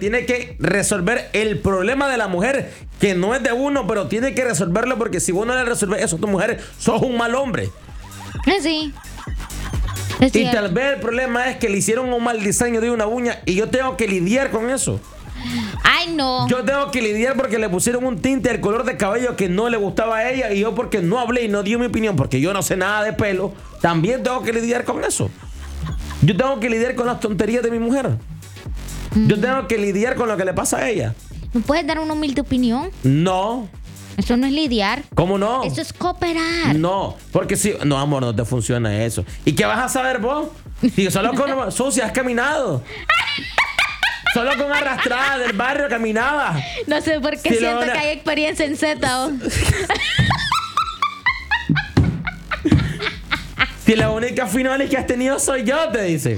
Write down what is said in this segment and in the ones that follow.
tiene que resolver el problema de la mujer, que no es de uno, pero tiene que resolverlo, porque si vos no le resuelves eso a tu mujer, sos un mal hombre. Sí. Y tal vez el problema es que le hicieron un mal diseño de una uña y yo tengo que lidiar con eso. Ay, no. Yo tengo que lidiar porque le pusieron un tinte al color de cabello que no le gustaba a ella, y yo, porque no hablé y no di mi opinión, porque yo no sé nada de pelo, también tengo que lidiar con eso. Yo tengo que lidiar con las tonterías de mi mujer. Yo tengo que lidiar con lo que le pasa a ella. ¿No puedes dar una humilde opinión? No. Eso no es lidiar. ¿Cómo no? Eso es cooperar. No, porque si... No, amor, no te funciona eso. ¿Y qué vas a saber vos? Si solo con sucia has caminado. Solo con arrastrada del barrio caminaba. No sé por qué Si siento Leona- que hay experiencia en Z. Si la única final que has tenido soy yo, te dice.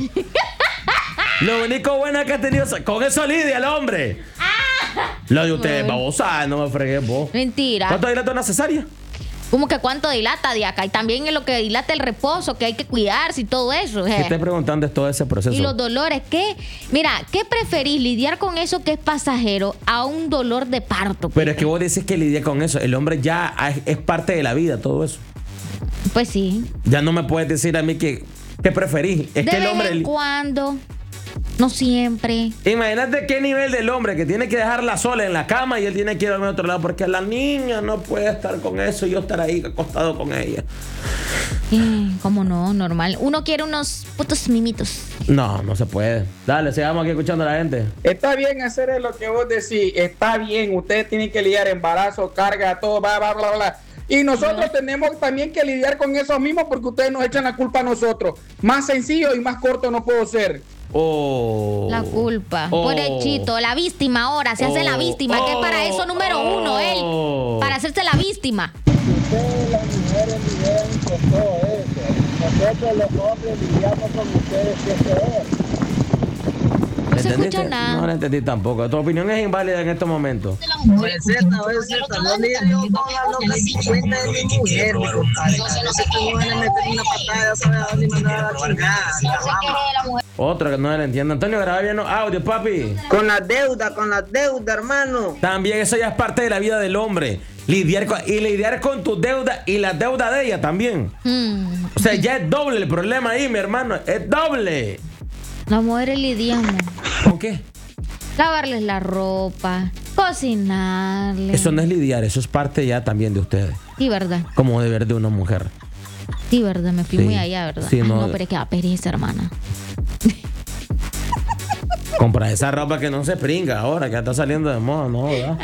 Lo único bueno que has tenido con eso lidia el hombre. Lo de ustedes, babosa, no me fregues vos. Mentira. ¿Cuánto dilata una cesárea? ¿Cómo que cuánto dilata, Diaca? Y también es lo que dilata el reposo, que hay que cuidarse y todo eso. ¿Qué te preguntando es todo ese proceso? Y los dolores, ¿qué? Mira, ¿qué preferís? ¿Lidiar con eso que es pasajero a un dolor de parto? Pero es que vos decís que lidia con eso. El hombre ya es parte de la vida, todo eso. Pues sí. Ya no me puedes decir a mí que preferís. Es De que el vez hombre... en cuando, no siempre. Imagínate qué nivel del hombre que tiene que dejarla sola en la cama y él tiene que ir a otro lado, porque la niña no puede estar con eso y yo estar ahí acostado con ella. ¿Cómo no? Normal. Uno quiere unos putos mimitos. No, no se puede. Dale, sigamos aquí escuchando a la gente. Está bien hacer lo que vos decís, está bien, ustedes tienen que lidiar embarazo, carga, todo, bla, bla, bla, bla. Y nosotros tenemos también que lidiar con eso mismo, porque ustedes nos echan la culpa a nosotros. Más sencillo y más corto no puedo ser. Oh. La culpa. Oh. Pobrecito, la víctima ahora. Se hace la víctima, que es para eso número uno, él. Para hacerse la víctima. Ustedes las mujeres lidian con todo eso. Nosotros los hombres lidiamos con ustedes, que eso es. No se ¿Entendiste? escucha nada. No la entendí tampoco. Tu opinión es inválida en estos momentos. Oye, Z, no le digo con la loca 50 de mi mujer, mi compadre. No sé cómo van a meter una patada, ¿sabes a dónde mandar a la chingada? Vamos. Otro que no le entiendo. Antonio, graba bien los audios, papi. Con la deuda, hermano. También eso ya es parte de la vida del hombre. Lidiar con tus deudas y las deudas de ella también. O sea, ya es doble el problema ahí, mi hermano. Es doble. Las mujeres lidiamos. ¿Con qué? Lavarles la ropa, cocinarles. Eso no es lidiar, eso es parte ya también de ustedes. Sí, verdad. Como deber de una mujer. Sí, verdad. Me fui Sí. muy allá, ¿verdad? Sí, Ay, no. no, pero es que da pereza, hermana. Comprar esa ropa que no se pringa ahora, que está saliendo de moda, ¿no? ¿Verdad?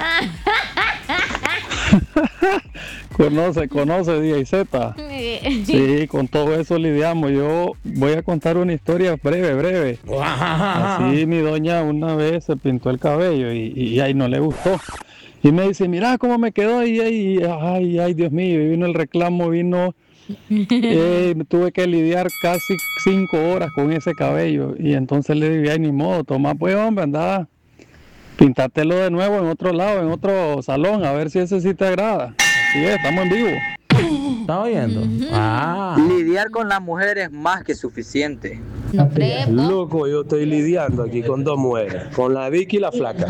Conoce DJZ. Sí, con todo eso lidiamos. Yo voy a contar una historia breve. Así mi doña una vez se pintó el cabello y ahí no le gustó. Y me dice, mira cómo me quedó ahí, ay, Dios mío, y vino el reclamo, tuve que lidiar casi 5 horas con ese cabello. Y entonces le dije, ay, ni modo, toma pues, hombre, anda, pintártelo de nuevo en otro lado, en otro salón, a ver si ese sí te agrada. Así es, estamos en vivo. ¿Estás oyendo? Lidiar con la mujer es más que suficiente. No crees, vos. Loco, yo estoy lidiando aquí con 2 mujeres, con la Vicky y la flaca.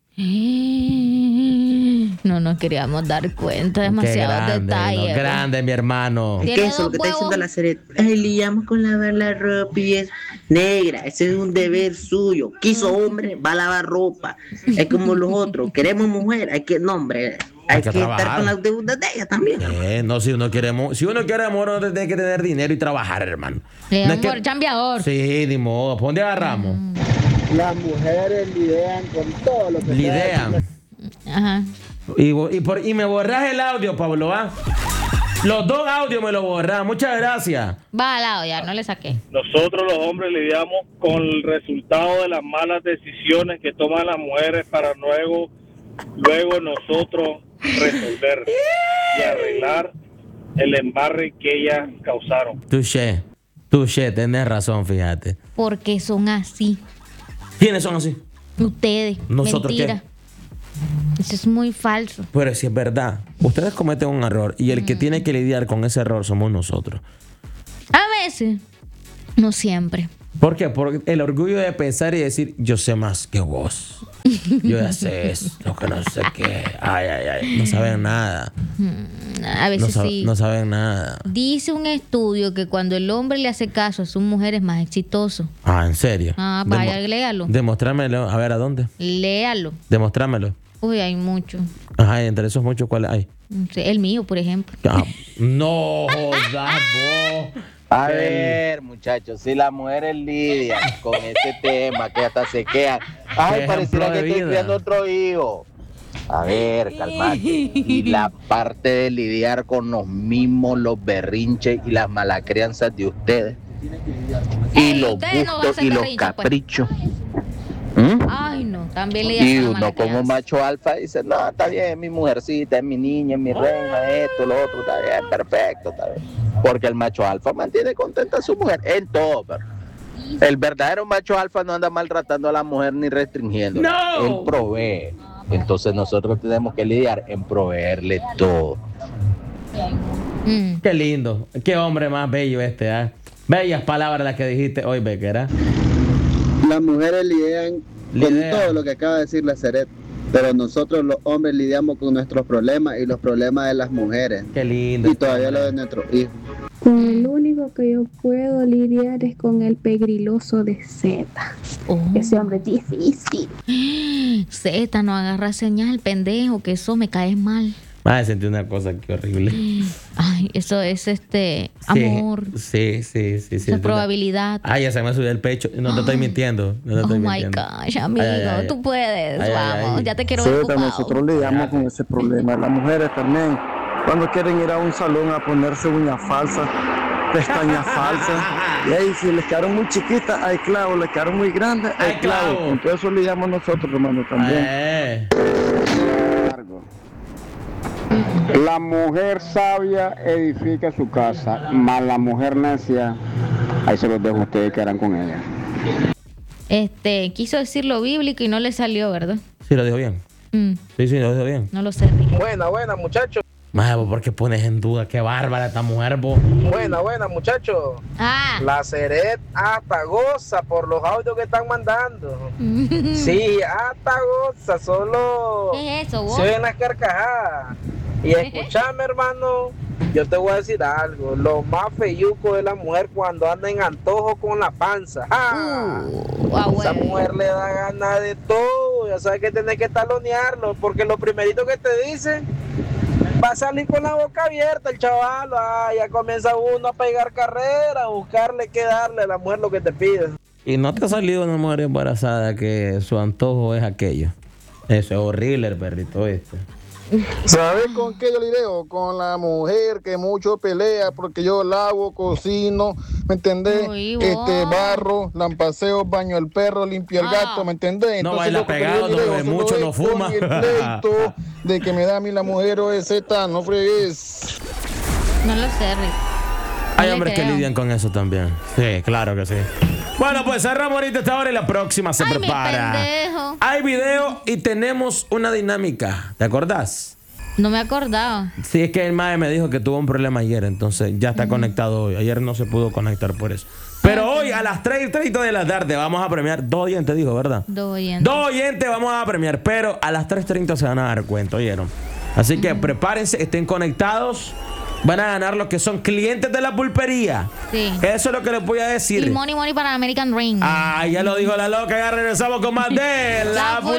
No nos queríamos dar cuenta, Qué demasiados grande, detalles. no, grande, mi hermano. Tiene ¿Qué es lo dos que está diciendo huevos. la Ceret? Ay, lidiamos con lavar la ropa y es negra. Ese es un deber suyo. Quiso hombre, va a lavar ropa. Es como los otros. Queremos mujer, hay que, no, hombre, hay que estar trabajar. con las deudas de ella también. No, si uno quiere amor, uno tiene que tener dinero y trabajar, hermano. Le No dan es que- por chambeador. Sí, ni modo. ¿Por dónde agarramos? Las mujeres lidian con todo lo que Lidean. Ajá. Y me borras el audio, Pablo, ¿ah? Los 2 audios me lo borras. Muchas gracias. Va al lado ya, no le saqué. Nosotros los hombres lidiamos con el resultado de las malas decisiones que toman las mujeres para luego nosotros resolver y arreglar el embarre que ellas causaron. Touché, tenés razón, fíjate. Porque son así. ¿Quiénes son así? Ustedes. ¿Nosotros Mentira. Eso es muy falso. Pero si es verdad, ustedes cometen un error y el que tiene que lidiar con ese error somos nosotros. A veces. No siempre. ¿Por qué? Por el orgullo de pensar y decir, yo sé más que vos. Yo ya sé eso, lo que no sé qué. Ay. No saben nada. A veces sí. No saben nada. Dice un estudio que cuando el hombre le hace caso a su mujer es más exitoso. Ah, ¿en serio? Vaya, léalo. Demostrámelo. A ver, ¿a dónde? Léalo. Demostrámelo. Uy, hay mucho. Ajá, y entre esos muchos, ¿cuáles hay? El mío, por ejemplo. No jodas vos. A ver, muchachos, si las mujeres lidian con ese tema que hasta se quedan. Ay, pareciera que estoy criando otro hijo. A ver, calmate. Y la parte de lidiar con los mismos, los berrinches y las malas crianzas de ustedes. Y los gustos y los caprichos. Ay, no, también le Y uno como macho alfa dice, no, está bien, es mi mujercita, es mi niña, es mi reina, esto, lo otro, está bien, perfecto, está bien. Porque el macho alfa mantiene contenta a su mujer en todo, pero el verdadero macho alfa no anda maltratando a la mujer ni restringiéndola. No. Él provee. Entonces nosotros tenemos que lidiar en proveerle todo. Qué lindo, qué hombre más bello ¿eh? Bellas palabras las que dijiste hoy, Becker. Las mujeres lidian con todo lo que acaba de decir la Ceret, pero nosotros los hombres lidiamos con nuestros problemas y los problemas de las mujeres. Qué lindo. Y todavía lo de nuestros hijos. Con el único que yo puedo lidiar es con el pegriloso de Z. Ese hombre es difícil. Z, no agarra señal, pendejo, que eso me cae mal. Sentí una cosa que horrible. Ay, eso es amor. Sí. Esa probabilidad. Ya se me subió el pecho. No te estoy mintiendo. Oh my gosh, amigo, tú puedes. Vamos, ya te quiero ver ocupado. Nosotros lidiamos con ese problema. Las mujeres también, cuando quieren ir a un salón a ponerse uñas falsas, pestañas falsas, y ahí si les quedaron muy chiquitas, hay clavos, les quedaron muy grandes, hay clavos. Con todo eso lidiamos nosotros, hermano, también. La mujer sabia edifica su casa, mas la mujer necia, ahí se los dejo a ustedes que harán con ella. Quiso decir lo bíblico y no le salió, ¿verdad? Sí, lo dijo bien. Sí, lo dijo bien. No lo sé. Buena, muchachos. ¿Por qué pones en duda? Qué bárbara esta mujer, vos. Buena, muchachos. La Ceret hasta goza por los audios que están mandando. Sí, hasta goza, solo ¿qué es eso, vos? se oyen las carcajadas. Y escuchame, hermano, yo te voy a decir algo. Lo más feyuco de la mujer cuando anda en antojo con la panza. Esa mujer le da ganas de todo. Ya sabes que tenés que talonearlo, porque lo primerito que te dicen va a salir con la boca abierta el chaval. Ya comienza uno a pegar carrera, a buscarle qué darle a la mujer lo que te pide. ¿Y no te ha salido una mujer embarazada que su antojo es aquello? Eso es horrible, el perrito este. ¿Sabes con qué yo lidero? Con la mujer que mucho pelea, porque yo lavo, cocino, ¿me entendés? Barro, lampaseo, baño el perro, limpio el gato, ¿me entendés? No baila pegado, no bebe mucho, no fuma. El pleito de que me da a mí la mujer o es Z, no fregues. No lo sé, Rick. Hay hombres que lidian con eso también. Sí, claro que sí. Bueno, pues cerramos ahorita esta hora y la próxima se prepara. Hay video y tenemos una dinámica. ¿Te acordás? No me acordaba. Sí, es que el mae me dijo que tuvo un problema ayer, entonces ya está conectado hoy. Ayer no se pudo conectar por eso. Pero hoy a las 3:30 de la tarde vamos a premiar 2 oyentes, dijo, ¿verdad? 2 oyentes. 2 oyentes vamos a premiar, pero a las 3:30 se van a dar cuenta, ¿oyeron? Así que prepárense, estén conectados. Van a ganar los que son clientes de la pulpería. Sí. Eso es lo que les voy a decir. Y money para American Ring. Ya lo dijo la loca. Ya regresamos con más de La